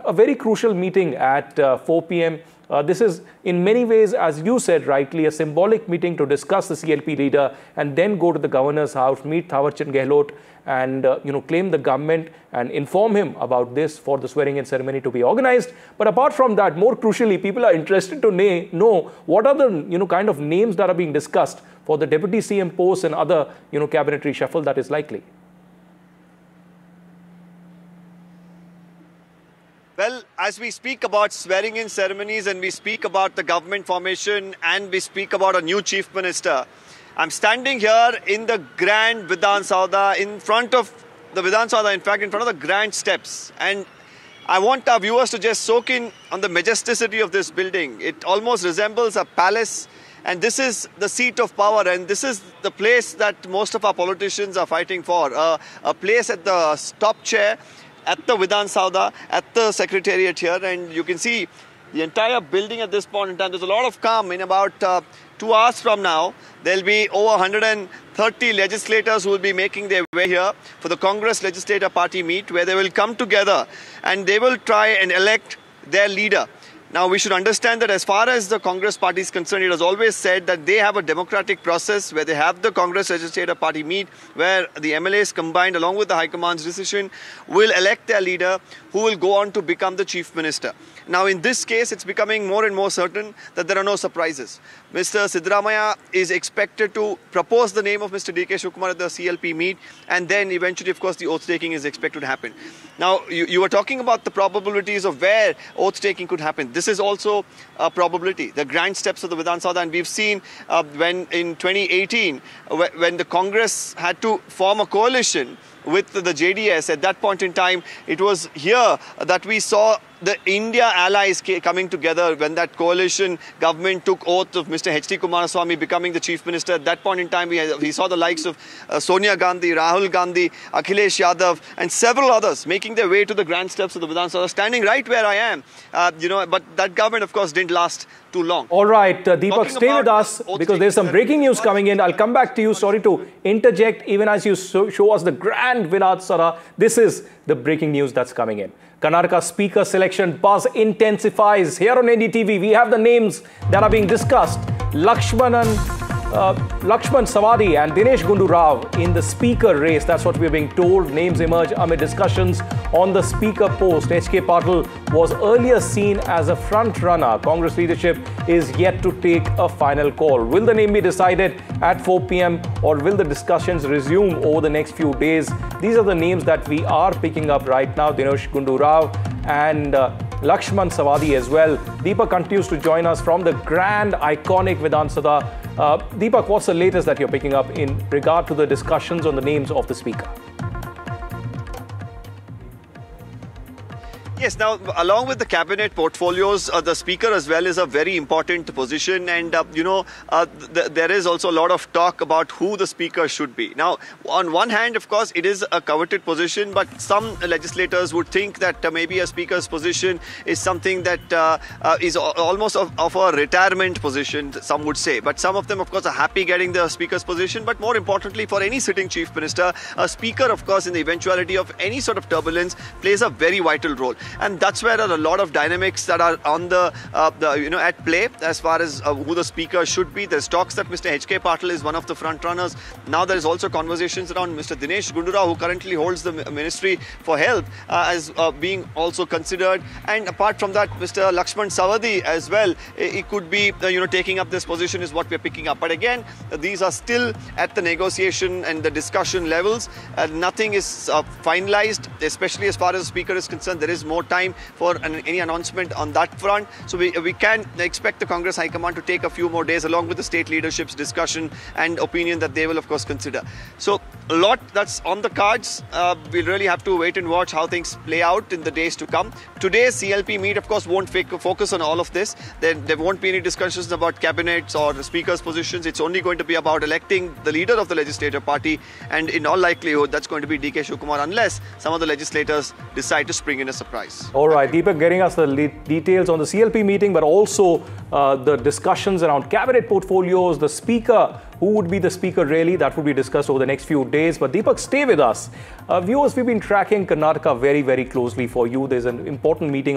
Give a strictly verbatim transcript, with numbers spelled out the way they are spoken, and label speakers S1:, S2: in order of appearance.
S1: a very crucial meeting at uh, four p m Uh, this is in many ways, as you said rightly, a symbolic meeting to discuss the C L P leader and then go to the governor's house, meet Thawarchand Gehlot and uh, you know, claim the government and inform him about this for the swearing-in ceremony to be organized. But apart from that, more crucially, people are interested to know what are the you know, kind of names that are being discussed for the deputy C M posts and other you know, cabinet reshuffle that is likely.
S2: Well, as we speak about swearing-in ceremonies and we speak about the government formation and we speak about a new chief minister, I'm standing here in the Grand Vidhan Saudha, in front of the Vidhan Saudha, in fact, in front of the grand steps. And I want our viewers to just soak in on the majesticity of this building. It almost resembles a palace. And this is the seat of power, and this is the place that most of our politicians are fighting for. Uh, a place at the top chair, at the Vidhan Saudha, at the Secretariat here, and you can see the entire building at this point in time. There's a lot of calm. In about uh, two hours from now, there'll be over one hundred thirty legislators who will be making their way here for the Congress Legislator Party meet, where they will come together and they will try and elect their leader. Now, we should understand that as far as the Congress party is concerned, it has always said that they have a democratic process where they have the Congress Legislative Party meet, where the M L As combined along with the High Command's decision will elect their leader who will go on to become the Chief Minister. Now, in this case, it's becoming more and more certain that there are no surprises. Mister Siddaramaiah is expected to propose the name of Mister D K Shivakumar at the C L P meet, and then eventually, of course, the oath-taking is expected to happen. Now, you, you were talking about the probabilities of where oath-taking could happen. This is also a probability. The grand steps of the Vidhan Saudha, and we've seen uh, when in twenty eighteen, when the Congress had to form a coalition with the J D S, at that point in time, it was here that we saw the India allies coming together when that coalition government took oath of Mister H D Kumaraswamy becoming the Chief Minister. At that point in time, we, had, we saw the likes of uh, Sonia Gandhi, Rahul Gandhi, Akhilesh Yadav, and several others making their way to the grand steps of the Vidhan Saudha, standing right where I am. Uh, you know, but that government, of course, didn't last too long.
S1: All right, uh, Deepak, stay with us because there's some breaking news coming in. I'll come back to you. Sorry to interject, even as you so, show us the grand Vidhan Saudha. This is the breaking news that's coming in. Karnataka Speaker selection buzz intensifies. Here on N D T V, we have the names that are being discussed. Lakshmanan, uh, Lakshman Sawadi and Dinesh Gundu Rao in the Speaker race. That's what we're being told. Names emerge amid discussions on the Speaker post. H K Patil was earlier seen as a front runner. Congress leadership is yet to take a final call. Will the name be decided at four p m or will the discussions resume over the next few days? These are the names that we are picking up right now. Dinesh Gundu Rao and uh, Lakshman Sawadi as well. Deepak continues to join us from the grand, iconic Vidhan Saudha. Uh, Deepak, what's the latest that you're picking up in regard to the discussions on the names of the Speaker?
S2: Yes, now, along with the cabinet portfolios, uh, the Speaker as well is a very important position. And, uh, you know, uh, th there is also a lot of talk about who the Speaker should be. Now, on one hand, of course, it is a coveted position, but some legislators would think that uh, maybe a Speaker's position is something that uh, uh, is almost of, of a retirement position, some would say. But some of them, of course, are happy getting the Speaker's position. But more importantly, for any sitting Chief Minister, a Speaker, of course, in the eventuality of any sort of turbulence, plays a very vital role. And that's where there are a lot of dynamics that are on the, uh, the you know, at play as far as uh, who the Speaker should be. There's talks that Mister H K Patil is one of the front runners. Now there is also conversations around Mister Dinesh Gundu Rao, who currently holds the Ministry for Health, uh, as uh, being also considered. And apart from that, Mister Lakshman Sawadi as well, it could be uh, you know, taking up this position is what we're picking up. But again, uh, these are still at the negotiation and the discussion levels. Uh, nothing is uh, finalized, especially as far as the Speaker is concerned. There is more time for an, any announcement on that front. So we, we can expect the Congress High Command to take a few more days along with the state leadership's discussion and opinion that they will, of course, consider. So a lot that's on the cards. Uh, we'll really have to wait and watch how things play out in the days to come. Today's C L P meet, of course, won't focus on all of this. There, there won't be any discussions about cabinets or the Speaker's positions. It's only going to be about electing the leader of the Legislative Party. And in all likelihood, that's going to be D K Shivakumar, unless some of the legislators decide to spring in a surprise.
S1: All right, Deepak getting us the details on the C L P meeting, but also uh, the discussions around cabinet portfolios, the Speaker, who would be the Speaker really, that would be discussed over the next few days. But Deepak, stay with us. Uh, viewers, we've been tracking Karnataka very, very closely for you. There's an important meeting